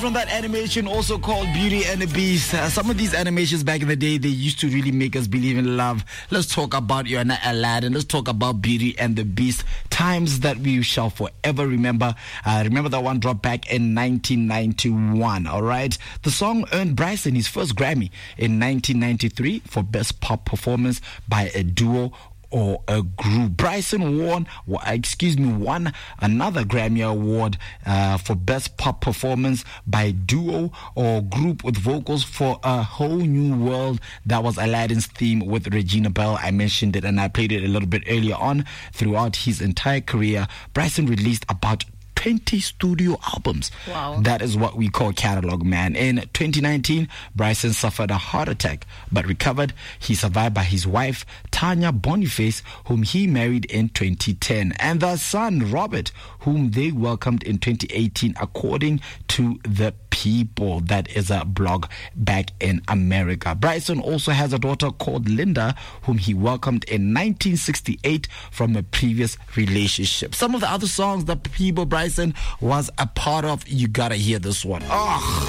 from that animation also called Beauty and the Beast. Some of these animations back in the day, they used to really make us believe in love. Let's talk about Aladdin. Let's talk about Beauty and the Beast. Times that we shall forever remember. Remember that one dropped back in 1991, all right? The song earned Bryson his first Grammy in 1993 for Best Pop Performance by a Duo or a Group. Bryson won another Grammy Award for Best Pop Performance by Duo or Group with vocals for A Whole New World. That was Aladdin's theme with Regina Bell. I mentioned it and I played it a little bit earlier on. Throughout his entire career, Bryson released about 20 studio albums. Wow. That is what we call catalog, man. In 2019, Bryson suffered a heart attack but recovered. He's survived by his wife, Tanya Boniface, whom he married in 2010, and their son, Robert, whom they welcomed in 2018, according to The People. That is a blog back in America. Bryson also has a daughter called Linda, whom he welcomed in 1968 from a previous relationship. Some of the other songs that People Bryson was a part of, you gotta hear this one.